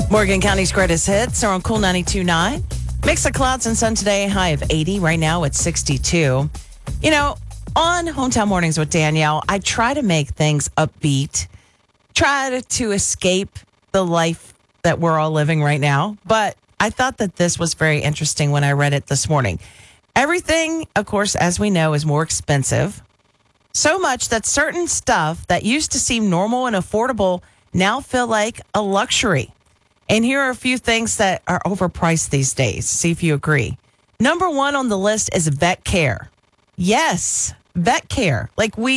Morgan County's greatest hits are on Cool 92.9. Mix of clouds and sun today, high of 80. Right now it's 62. You know, on Hometown Mornings with Danielle, I try to make things upbeat, try to escape the life that we're all living right now. But I thought that this was very interesting when I read it this morning. Everything, of course, as we know, is more expensive. So much that certain stuff that used to seem normal and affordable now feel like a luxury. And here are a few things that are overpriced these days. See if you agree. Number one on the list is vet care. Yes, vet care.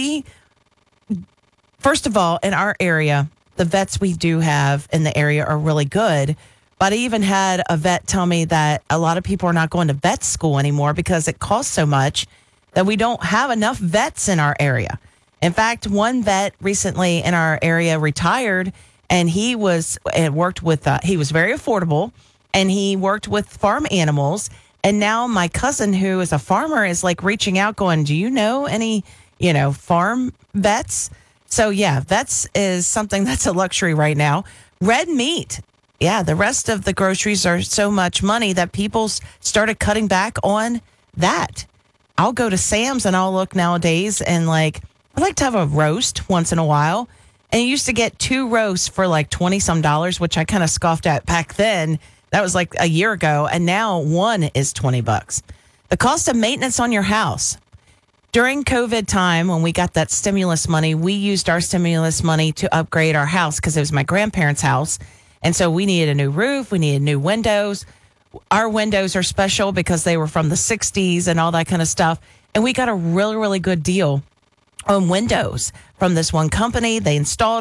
First of all, in our area, the vets we do have in the area are really good. But I even had a vet tell me that a lot of people are not going to vet school anymore because it costs so much that we don't have enough vets in our area. In fact, one vet recently in our area retired, and he was very affordable, and he worked with farm animals. And now my cousin, who is a farmer, is reaching out going, do you know any, farm vets? So yeah, vets is something that's a luxury right now. Red meat. Yeah, the rest of the groceries are so much money that people started cutting back on that. I'll go to Sam's and I'll look nowadays and I like to have a roast once in a while. And you used to get 2 roasts for $20-some, which I kind of scoffed at back then. That was a year ago. And now one is $20. The cost of maintenance on your house. During COVID time, when we got that stimulus money, we used our stimulus money to upgrade our house because it was my grandparents' house. And so we needed a new roof. We needed new windows. Our windows are special because they were from the 60s and all that kind of stuff. And we got a really, really good deal on windows from this one company. They installed